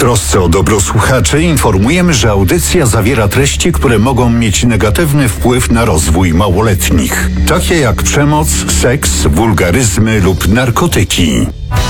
trosce o dobro słuchaczy informujemy, że audycja zawiera treści, które mogą mieć negatywny wpływ na rozwój małoletnich, takie jak przemoc, seks, wulgaryzmy lub narkotyki.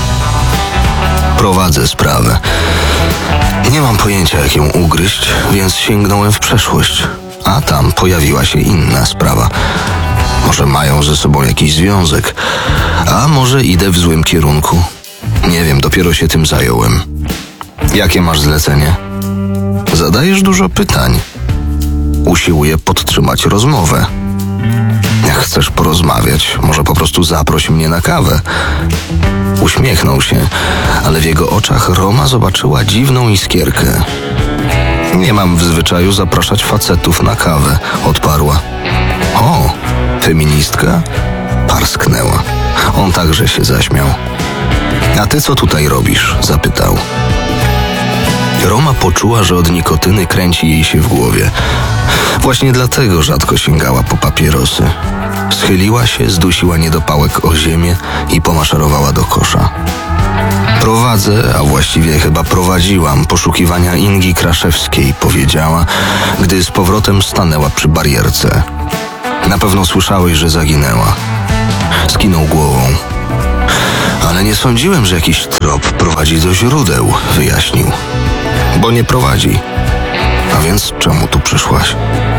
Prowadzę sprawę. Nie mam pojęcia, jak ją ugryźć, więc sięgnąłem w przeszłość. A tam pojawiła się inna sprawa. Może mają ze sobą jakiś związek, a może idę w złym kierunku. Nie wiem, dopiero się tym zająłem. Jakie masz zlecenie? Zadajesz dużo pytań. Usiłuję podtrzymać rozmowę. Jak chcesz porozmawiać, może po prostu zaproś mnie na kawę. Uśmiechnął się, ale w jego oczach Roma zobaczyła dziwną iskierkę. Nie mam w zwyczaju zapraszać facetów na kawę, odparła. O, feministka? Parsknęła. On także się zaśmiał. A ty co tutaj robisz? Zapytał. Roma poczuła, że od nikotyny kręci jej się w głowie. Właśnie dlatego rzadko sięgała po papierosy. Schyliła się, zdusiła niedopałek o ziemię i pomaszerowała do kosza. Prowadzę, a właściwie chyba prowadziłam poszukiwania Ingi Kraszewskiej, powiedziała, gdy z powrotem stanęła przy barierce. Na pewno słyszałeś, że zaginęła. Skinął głową. Ale nie sądziłem, że jakiś trop prowadzi do źródeł, wyjaśnił. Bo nie prowadzi. A więc czemu tu przyszłaś?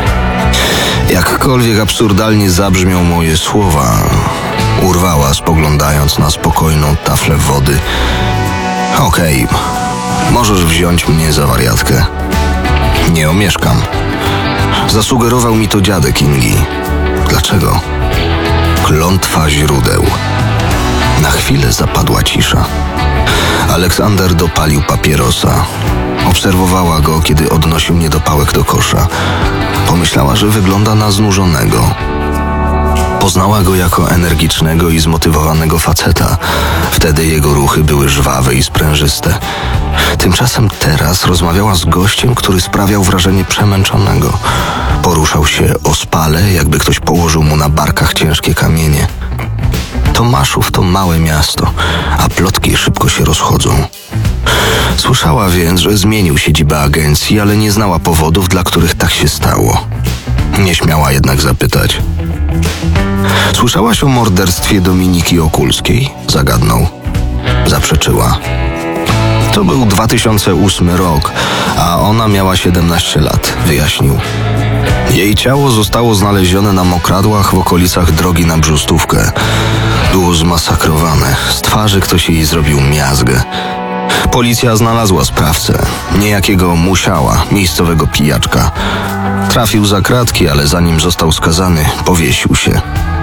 Jakkolwiek absurdalnie zabrzmią moje słowa, urwała, spoglądając na spokojną taflę wody. Okej, możesz wziąć mnie za wariatkę. Nie omieszkam. Zasugerował mi to dziadek Ingi. Dlaczego? Klątwa źródeł. Na chwilę zapadła cisza. Aleksander dopalił papierosa. Obserwowała go, kiedy odnosił niedopałek do kosza. Pomyślała, że wygląda na znużonego. Poznała go jako energicznego i zmotywowanego faceta. Wtedy jego ruchy były żwawe i sprężyste. Tymczasem teraz rozmawiała z gościem, który sprawiał wrażenie przemęczonego. Poruszał się ospale, jakby ktoś położył mu na barkach ciężkie kamienie. Tomaszów to małe miasto, a plotki szybko się rozchodzą. Słyszała więc, że zmienił siedzibę agencji, ale nie znała powodów, dla których tak się stało. Nie śmiała jednak zapytać. Słyszałaś o morderstwie Dominiki Okulskiej? Zagadnął. Zaprzeczyła. To był 2008 rok, a ona miała 17 lat, wyjaśnił. Jej ciało zostało znalezione na mokradłach w okolicach drogi na Brzustówkę. Było zmasakrowane. Z twarzy ktoś jej zrobił miazgę. Policja znalazła sprawcę, niejakiego Musiała, miejscowego pijaczka. Trafił za kratki, ale zanim został skazany, powiesił się.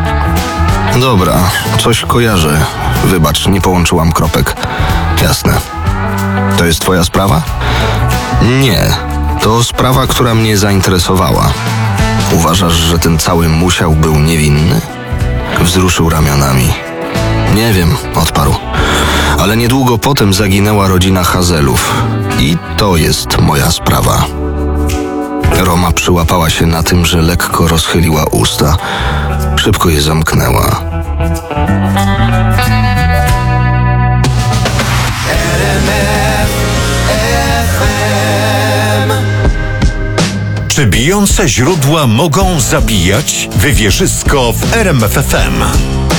Dobra, coś kojarzę. Wybacz, nie połączyłam kropek. Jasne. To jest twoja sprawa? Nie, to sprawa, która mnie zainteresowała. Uważasz, że ten cały Musiał był niewinny? Wzruszył ramionami. Nie wiem, odparł. Ale niedługo potem zaginęła rodzina Hazelów. I to jest moja sprawa. Roma przyłapała się na tym, że lekko rozchyliła usta. Szybko je zamknęła. Czy bijące źródła mogą zabijać? Wywierzysko w RMF FM.